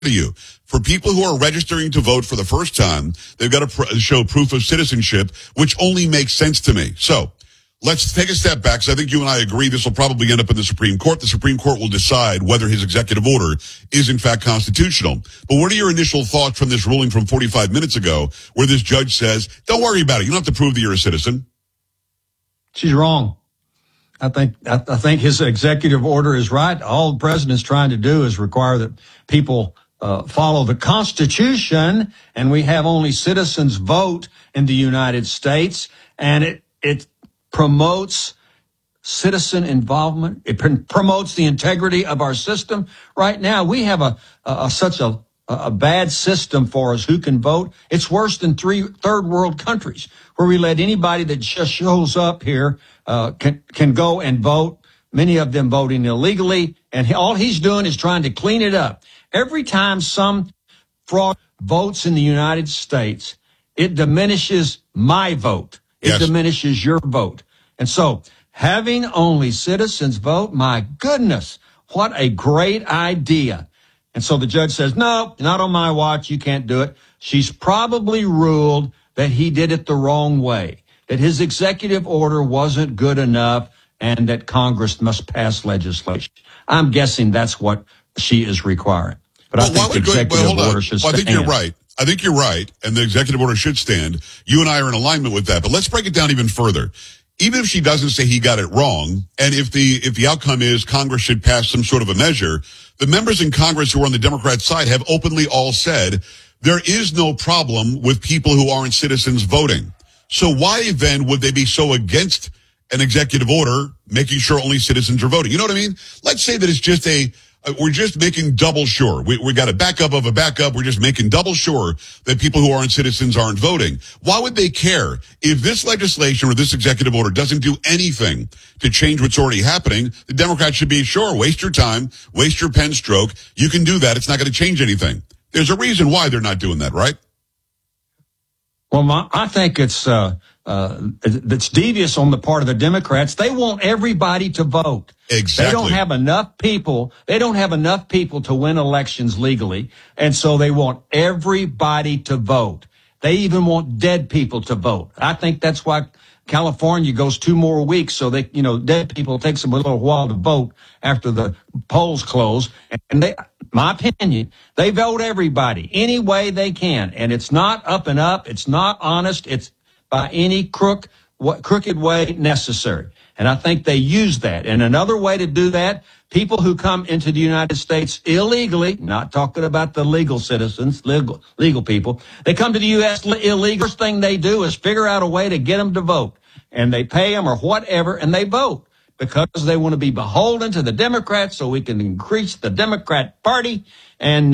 to you. For people who are registering to vote for the first time, they've got to show proof of citizenship, which only makes sense to me. So let's take a step back, because I think you and I agree this will probably end up in the Supreme Court. The Supreme Court will decide whether his executive order is in fact constitutional. But what are your initial thoughts from this ruling from 45 minutes ago, where this judge says, don't worry about it. You don't have to prove that you're a citizen. She's wrong. I think his executive order is right. All the president's trying to do is require that people follow the Constitution, and we have only citizens vote in the United States, and it promotes citizen involvement. It promotes the integrity of our system. Right now, we have such a bad system for us who can vote. It's worse than third world countries, where we let anybody that just shows up here can go and vote. Many of them voting illegally, and all he's doing is trying to clean it up. Every time some fraud votes in the United States, it diminishes my vote. It diminishes your vote. And so having only citizens vote, my goodness, what a great idea. And so the judge says, no, not on my watch. You can't do it. She's probably ruled that he did it the wrong way, that his executive order wasn't good enough, and that Congress must pass legislation. I'm guessing that's what she is requiring. But I think the executive order should stand. I think you're right. I think you're right, and the executive order should stand. You and I are in alignment with that. But let's break it down even further. Even if she doesn't say he got it wrong, and if the outcome is Congress should pass some sort of a measure, the members in Congress who are on the Democrat side have openly all said there is no problem with people who aren't citizens voting. So why then would they be so against an executive order making sure only citizens are voting? You know what I mean? Let's say that it's just we're just making double sure. We got a backup of a backup. We're just making double sure that people who aren't citizens aren't voting. Why would they care if this legislation or this executive order doesn't do anything to change what's already happening? The Democrats should be sure, waste your time, waste your pen stroke. You can do that. It's not going to change anything. There's a reason why they're not doing that, right? Well, I think it's devious on the part of the Democrats. They want everybody to vote. Exactly. They don't have enough people. They don't have enough people to win elections legally. And so they want everybody to vote. They even want dead people to vote. I think that's why California goes 2 more weeks. So dead people, it takes them a little while to vote after the polls close. And my opinion, they vote everybody any way they can. And it's not up and up. It's not honest. It's by any crooked way necessary. And I think they use that. And another way to do that, people who come into the United States illegally, not talking about the legal citizens, legal people, they come to the U.S. illegally. First thing they do is figure out a way to get them to vote. And they pay them or whatever, and they vote because they want to be beholden to the Democrats so we can increase the Democrat Party. And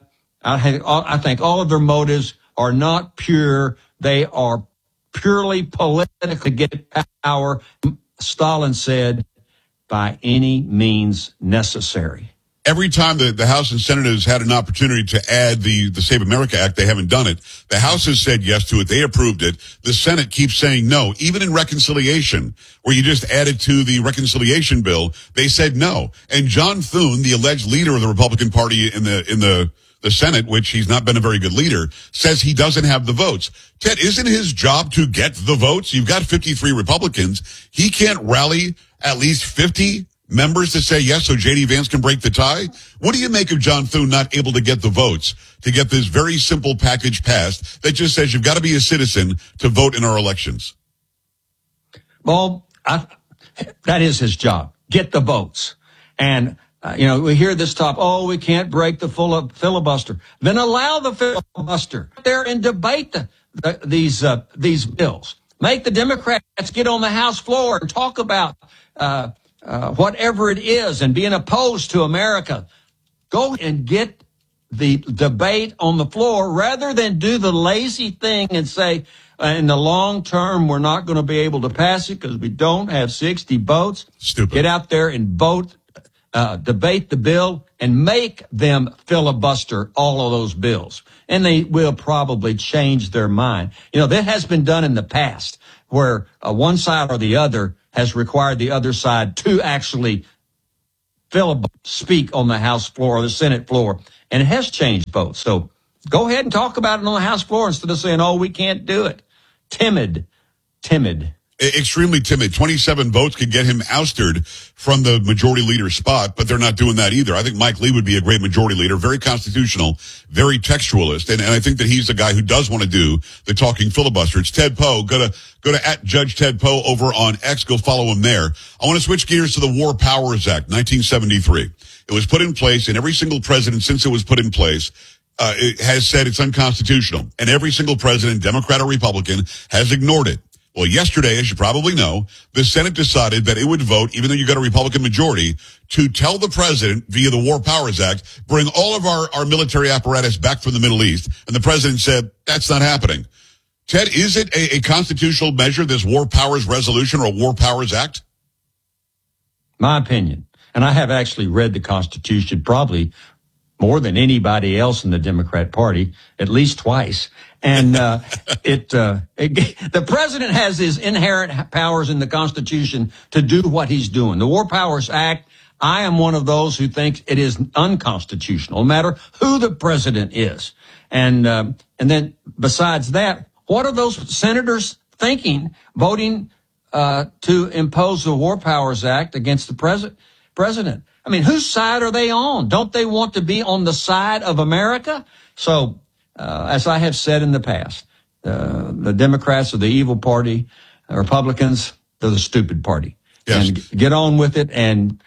I think all of their motives are not pure. They are purely political to get power. Stalin said, by any means necessary. Every time the House and Senate has had an opportunity to add the Save America Act, they haven't done it. The House has said yes to it. They approved it. The Senate keeps saying no. Even in reconciliation, where you just added to the reconciliation bill, they said no. And John Thune, the alleged leader of the Republican Party in the Senate, which he's not been a very good leader, says he doesn't have the votes. Ted, isn't his job to get the votes? You've got 53 Republicans. He can't rally at least 50 members to say yes so J.D. Vance can break the tie? What do you make of John Thune not able to get the votes to get this very simple package passed that just says you've got to be a citizen to vote in our elections? Well, that is his job. Get the votes. And we hear this talk, we can't break the filibuster. Then allow the filibuster there and debate these bills. Make the Democrats get on the House floor and talk about whatever it is and being opposed to America. Go and get the debate on the floor rather than do the lazy thing and say, in the long term, we're not going to be able to pass it because we don't have 60 votes. Stupid. Get out there and vote. Debate the bill and make them filibuster all of those bills. And they will probably change their mind. That has been done in the past where one side or the other has required the other side to actually speak on the House floor or the Senate floor, and it has changed votes. So go ahead and talk about it on the House floor instead of saying, "Oh, we can't do it." Timid. Extremely timid. 27 votes could get him ousted from the majority leader spot, but they're not doing that either. I think Mike Lee would be a great majority leader, very constitutional, very textualist, and I think that he's the guy who does want to do the talking filibuster. It's Ted Poe. Go to at Judge Ted Poe over on X. Go follow him there. I want to switch gears to the War Powers Act, 1973. It was put in place, and every single president since it was put in place it has said it's unconstitutional, and every single president, Democrat or Republican, has ignored it. Well, yesterday, as you probably know, the Senate decided that it would vote, even though you got a Republican majority, to tell the president via the War Powers Act, bring all of our military apparatus back from the Middle East. And the president said, that's not happening. Ted, is it a constitutional measure, this War Powers Resolution or War Powers Act? My opinion, and I have actually read the Constitution probably more than anybody else in the Democrat Party, at least twice. And the president has his inherent powers in the Constitution to do what he's doing. The War Powers Act, I am one of those who thinks it is unconstitutional, no matter who the president is. And then besides that, what are those senators thinking, voting to impose the War Powers Act against the president? I mean, whose side are they on? Don't they want to be on the side of America? So, as I have said in the past, the Democrats are the evil party. Republicans, they're the stupid party. Yes. And get on with it. And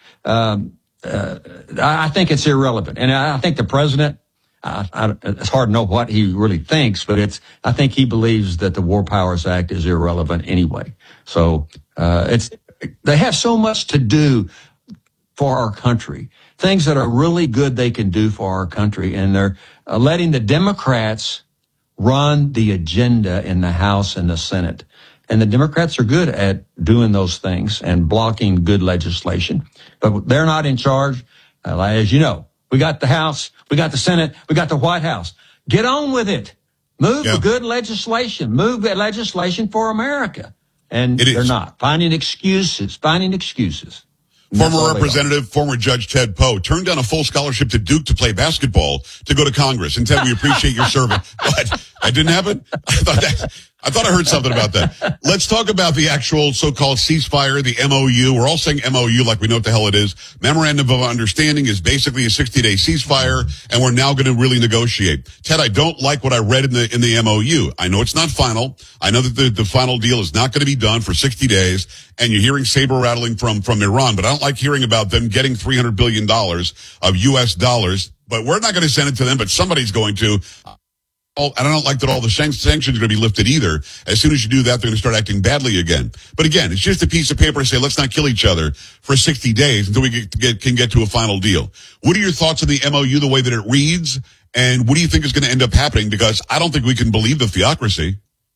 I think it's irrelevant. And I think the president, it's hard to know what he really thinks, but I think he believes that the War Powers Act is irrelevant anyway. So they have so much to do for our country, things that are really good they can do for our country, and they're letting the Democrats run the agenda in the House and the Senate. And the Democrats are good at doing those things and blocking good legislation, but they're not in charge. As you know, we got the House, we got the Senate, we got the White House. Get on with it. Move good legislation. Move legislation for America. And they're not. Finding excuses. Former Representative, former Judge Ted Poe turned down a full scholarship to Duke to play basketball to go to Congress. And Ted, we appreciate your service. But that didn't happen? I thought I heard something about that. Let's talk about the actual so-called ceasefire, the MOU. We're all saying MOU like we know what the hell it is. Memorandum of Understanding is basically a 60-day ceasefire, and we're now going to really negotiate. Ted, I don't like what I read in the MOU. I know it's not final. I know that the final deal is not going to be done for 60 days, and you're hearing saber rattling from Iran, but I don't like hearing about them getting $300 billion of U.S. dollars. But we're not going to send it to them, but somebody's going to. And I don't like that all the sanctions are going to be lifted either. As soon as you do that, they're going to start acting badly again. But again, it's just a piece of paper to say, let's not kill each other for 60 days until we can get to a final deal. What are your thoughts on the MOU, the way that it reads? And what do you think is going to end up happening? Because I don't think we can believe the theocracy.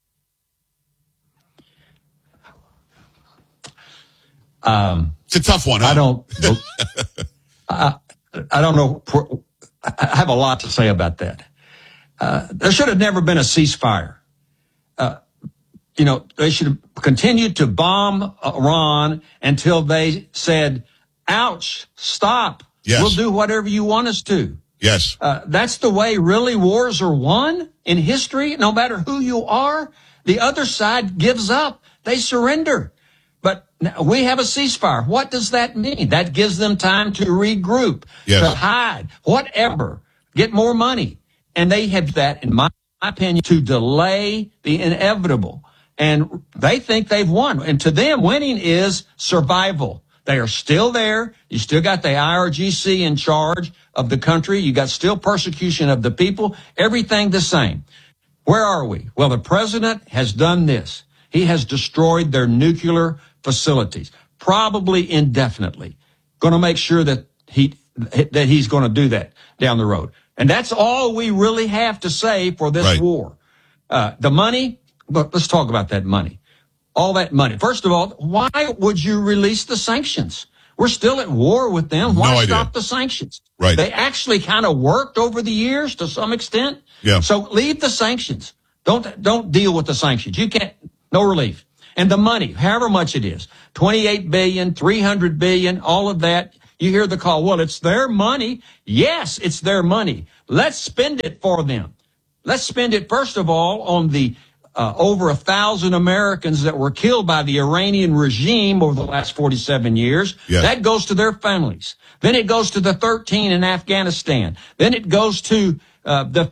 It's a tough one, huh? I don't know. I have a lot to say about that. There should have never been a ceasefire. They should have continued to bomb Iran until they said, ouch, stop. Yes. We'll do whatever you want us to. Yes. That's the way really wars are won in history. No matter who you are, the other side gives up. They surrender. But we have a ceasefire. What does that mean? That gives them time to regroup, to hide, whatever, get more money. And they have that, in my opinion, to delay the inevitable. And they think they've won. And to them, winning is survival. They are still there. You still got the IRGC in charge of the country. You got still persecution of the people. Everything the same. Where are we? Well, the president has done this. He has destroyed their nuclear facilities, probably indefinitely. Going to make sure that he's going to do that down the road. And that's all we really have to say for this war. The money, but let's talk about that money. All that money. First of all, why would you release the sanctions? We're still at war with them. Why stop the sanctions? Right. They actually kind of worked over the years to some extent. Yeah. So leave the sanctions. Don't deal with the sanctions. You can't, no relief. And the money, however much it is, 28 billion, 300 billion, all of that. you hear the call, well, it's their money. Yes, it's their money. Let's spend it for them. Let's spend it, first of all, on the over 1,000 Americans that were killed by the Iranian regime over the last 47 years. Yes. That goes to their families. Then it goes to the 13 in Afghanistan. Then it goes to the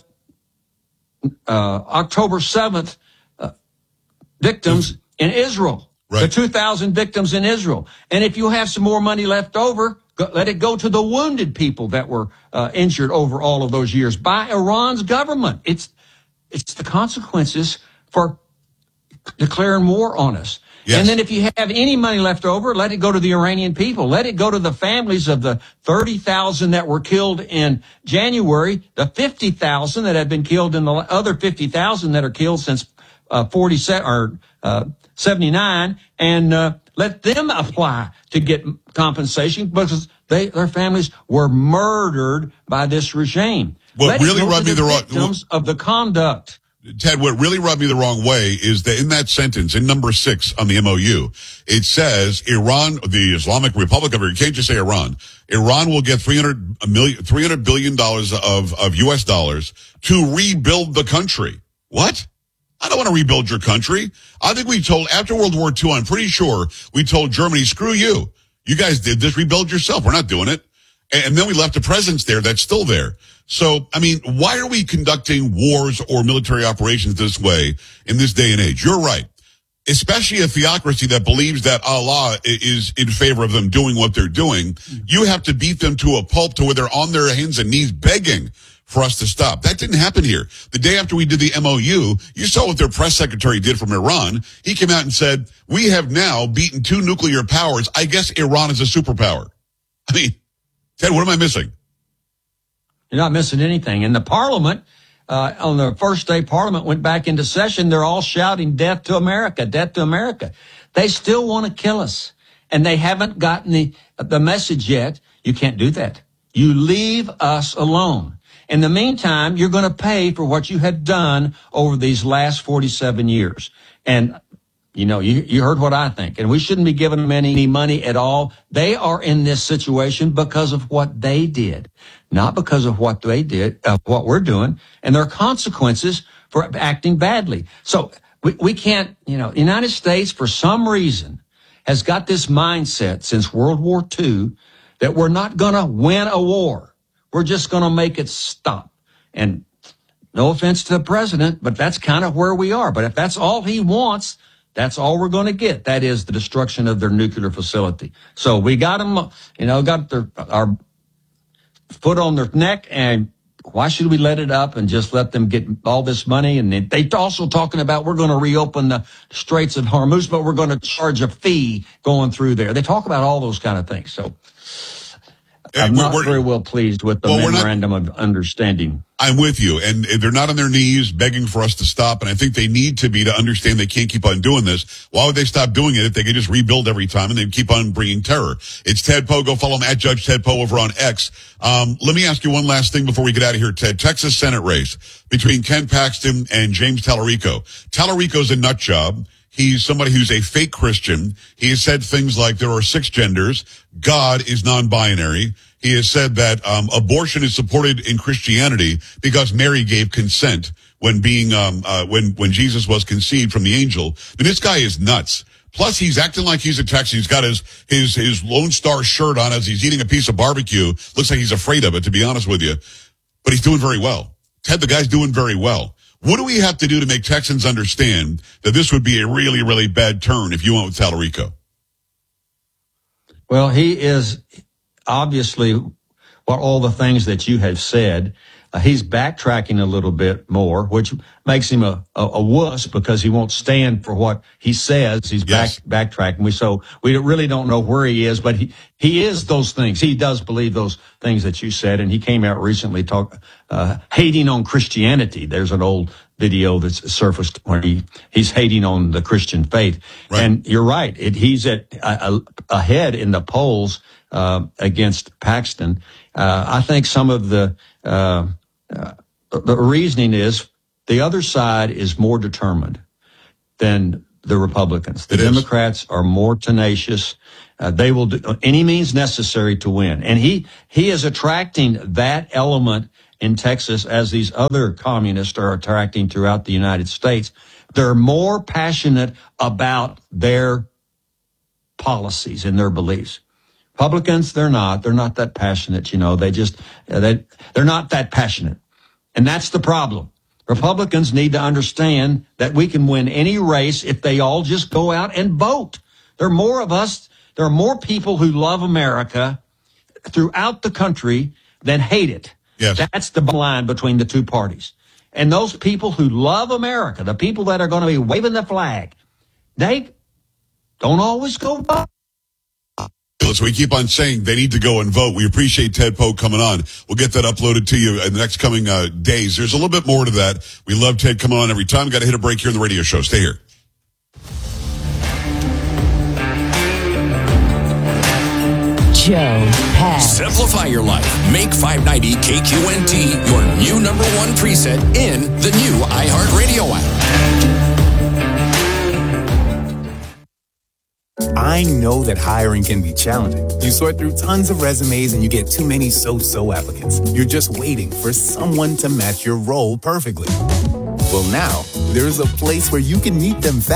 October 7th victims in Israel. Right. The 2,000 victims in Israel. And if you have some more money left over, let it go to the wounded people that were injured over all of those years by Iran's government. It's the consequences for declaring war on us. Yes. And then if you have any money left over, let it go to the Iranian people. Let it go to the families of the 30,000 that were killed in January, the 50,000 that have been killed, and the other 50,000 that are killed since 79, and let them apply to get compensation because their families were murdered by this regime. What really rubbed me the wrong victims of the conduct. Ted, what really rubbed me the wrong way is that in that sentence, in number 6 on the MOU, it says Iran, the Islamic Republic of Iran, you can't just say Iran. Iran will get $300 billion of US dollars to rebuild the country. What? I don't want to rebuild your country. I think we told, after World War II, I'm pretty sure we told Germany, screw you. You guys did this, rebuild yourself. We're not doing it. And then we left a presence there that's still there. So, I mean, why are we conducting wars or military operations this way in this day and age? You're right. Especially a theocracy that believes that Allah is in favor of them doing what they're doing. You have to beat them to a pulp to where they're on their hands and knees begging for us to stop. That didn't happen here. The day after we did the MOU, you saw what their press secretary did from Iran. He came out and said, we have now beaten 2 nuclear powers. I guess Iran is a superpower. I mean, Ted, what am I missing? You're not missing anything. In the parliament, on the first day parliament went back into session, they're all shouting death to America, death to America. They still want to kill us. And they haven't gotten the message yet. You can't do that. You leave us alone. In the meantime, you're going to pay for what you have done over these last 47 years. And, you know, you heard what I think. And we shouldn't be giving them any money at all. They are in this situation because of what they did, not because of what they did, what we're doing, and there are consequences for acting badly. So we can't, you know, the United States, for some reason, has got this mindset since World War II that we're not going to win a war. We're just going to make it stop. And no offense to the president, but that's kind of where we are. But if that's all he wants, that's all we're going to get. That is the destruction of their nuclear facility. So we got them, you know, got our foot on their neck, and why should we let it up and just let them get all this money? And they also talking about we're going to reopen the Straits of Hormuz, but we're going to charge a fee going through there. They talk about all those kind of things. So I'm not very well pleased with the memorandum of understanding. I'm with you. And they're not on their knees begging for us to stop. And I think they need to be to understand they can't keep on doing this. Why would they stop doing it if they could just rebuild every time and they'd keep on bringing terror? It's Ted Poe. Go follow him at Judge Ted Poe over on X. Let me ask you one last thing before we get out of here, Ted. Texas Senate race between Ken Paxton and James Tallarico. Tallarico's a nut job. He's somebody who's a fake Christian. He has said things like there are 6 genders. God is non-binary. He has said that abortion is supported in Christianity because Mary gave consent when when Jesus was conceived from the angel. But this guy is nuts. Plus, he's acting like he's a Texan. He's got his Lone Star shirt on as he's eating a piece of barbecue. Looks like he's afraid of it, to be honest with you. But he's doing very well. Ted, the guy's doing very well. What do we have to do to make Texans understand that this would be a really, really bad turn if you went with Tallarico? Well, he is obviously what all the things that you have said. He's backtracking a little bit more, which makes him a wuss because he won't stand for what he says. He's backtracking. So we really don't know where he is, but he is those things. He does believe those things that you said. And he came out recently hating on Christianity. There's an old video that's surfaced where he's hating on the Christian faith. Right. And you're right. He's ahead in the polls, against Paxton. I think some of the reasoning is the other side is more determined than the Republicans. The It is. Democrats are more tenacious. They will do any means necessary to win. And he is attracting that element in Texas as these other communists are attracting throughout the United States. They're more passionate about their policies and their beliefs. Republicans, they're not that passionate, you know. They're not that passionate. And that's the problem. Republicans need to understand that we can win any race if they all just go out and vote. There are more of us. There are more people who love America throughout the country than hate it. Yes. That's the line between the two parties. And those people who love America, the people that are going to be waving the flag, they don't always go vote. So we keep on saying they need to go and vote. We appreciate Ted Poe coming on. We'll get that uploaded to you in the next coming days. There's a little bit more to that. We love Ted coming on every time. Got to hit a break here in the radio show. Stay here. Joe Pags. Simplify your life. Make 590 KQNT your new number one preset in the new iHeartRadio app. I know that hiring can be challenging. You sort through tons of resumes and you get too many so-so applicants. You're just waiting for someone to match your role perfectly. Well, now, there's a place where you can meet them fast.